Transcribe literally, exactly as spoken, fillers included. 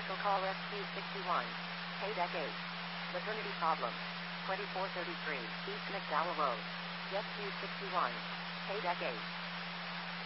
Special call S Q sixty-one. Paydeck eight. Maternity problem. twenty-four thirty-three East McDowell Road. S Q sixty-one. Paydeck eight.